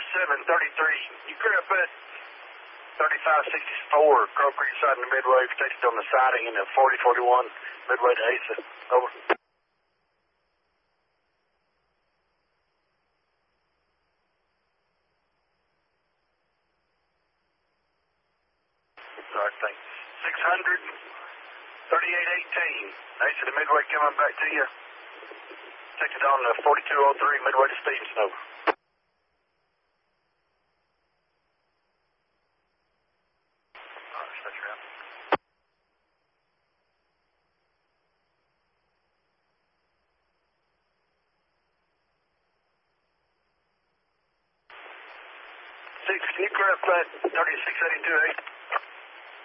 0733. You clear up at 3564 Crow Creek side in the Midway, protected on the siding in the 4041 Midway to Asa. Over. Sorry, thanks. 600, 3818. Asa to Midway coming back to you. Protected on the 4203 Midway to Stevenson. Over. Stretch around. Six, can you clear up that 3682-8?